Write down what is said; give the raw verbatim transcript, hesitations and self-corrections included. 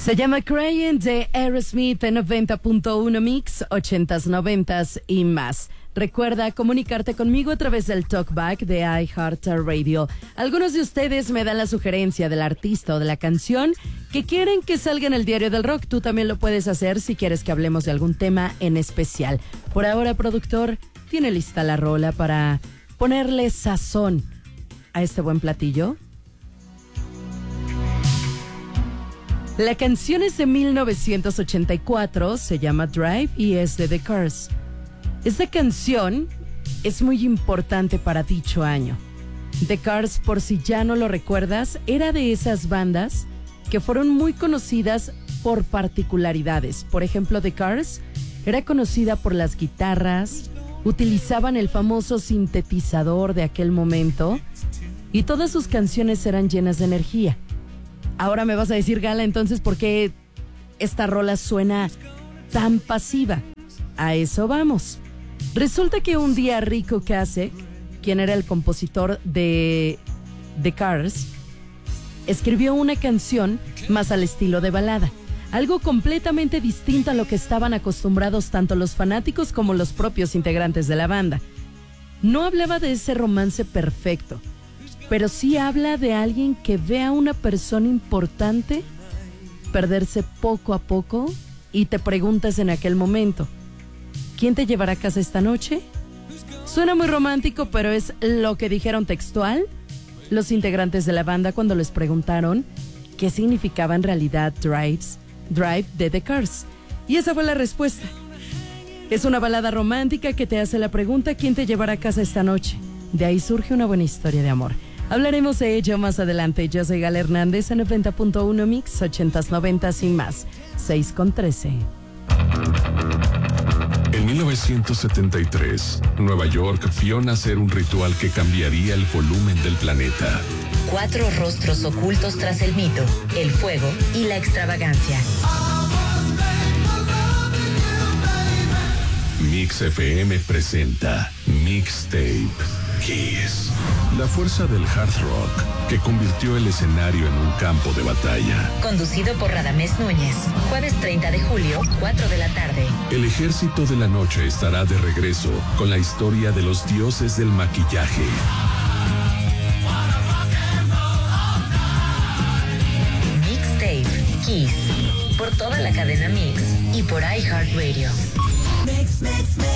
Se llama Crying de Aerosmith en noventa punto uno Mix, ochentas, noventas y más. Recuerda comunicarte conmigo a través del Talkback de iHeartRadio. Algunos de ustedes me dan la sugerencia del artista o de la canción que quieren que salga en el Diario del Rock. Tú también lo puedes hacer si quieres que hablemos de algún tema en especial. Por ahora, productor, ¿tiene lista la rola para ponerle sazón a este buen platillo? La canción es de mil novecientos ochenta y cuatro, se llama Drive y es de The Cars. Esta canción es muy importante para dicho año. The Cars, por si ya no lo recuerdas, era de esas bandas que fueron muy conocidas por particularidades. Por ejemplo, The Cars era conocida por las guitarras, utilizaban el famoso sintetizador de aquel momento y todas sus canciones eran llenas de energía. Ahora me vas a decir, Gala, entonces, ¿por qué esta rola suena tan pasiva? A eso vamos. Resulta que un día Rico Ocasek, quien era el compositor de The Cars, escribió una canción más al estilo de balada, algo completamente distinto a lo que estaban acostumbrados tanto los fanáticos como los propios integrantes de la banda. No hablaba de ese romance perfecto, pero sí habla de alguien que ve a una persona importante perderse poco a poco y te preguntas en aquel momento, ¿quién te llevará a casa esta noche? Suena muy romántico, pero es lo que dijeron textual los integrantes de la banda cuando les preguntaron qué significaba en realidad Drives, Drive de The Cars. Y esa fue la respuesta. Es una balada romántica que te hace la pregunta, ¿quién te llevará a casa esta noche? De ahí surge una buena historia de amor. Hablaremos de ello más adelante. Yo soy Gala Hernández en noventa punto uno Mix, ochentas, noventas y más. seis con trece. En mil novecientos setenta y tres, Nueva York vio nacer un ritual que cambiaría el volumen del planeta. Cuatro rostros ocultos tras el mito, el fuego y la extravagancia. Mix F M presenta Mixtape Kiss. La fuerza del hard rock que convirtió el escenario en un campo de batalla. Conducido por Radamés Núñez. Jueves treinta de julio, cuatro de la tarde. El ejército de la noche estará de regreso con la historia de los dioses del maquillaje. Mixtape Kiss. Por toda la cadena Mix y por iHeartRadio. Mix, mix, mix.